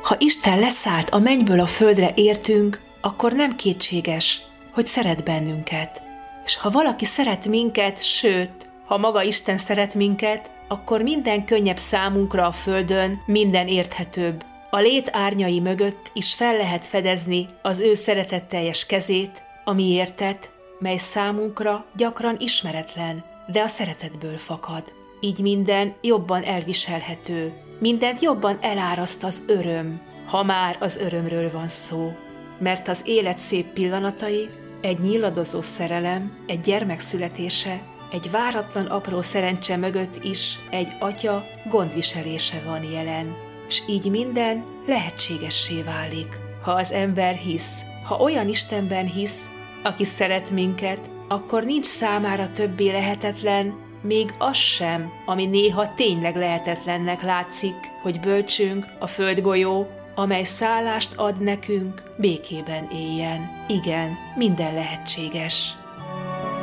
Ha Isten leszállt a mennyből a földre értünk, akkor nem kétséges, hogy szeret bennünket. És ha valaki szeret minket, sőt, ha maga Isten szeret minket, akkor minden könnyebb számunkra a földön, minden érthetőbb. A lét árnyai mögött is fel lehet fedezni az ő szeretetteljes kezét, a miértet, mely számunkra gyakran ismeretlen, de a szeretetből fakad. Így minden jobban elviselhető, mindent jobban eláraszt az öröm, ha már az örömről van szó. Mert az élet szép pillanatai, egy nyíladozó szerelem, egy gyermek születése, egy váratlan apró szerencse mögött is egy atya gondviselése van jelen, és így minden lehetségessé válik. Ha az ember hisz, ha olyan Istenben hisz, aki szeret minket, akkor nincs számára többé lehetetlen, még az sem, ami néha tényleg lehetetlennek látszik, hogy bölcsünk, a földgolyó, amely szállást ad nekünk, békében éljen. Igen, minden lehetséges.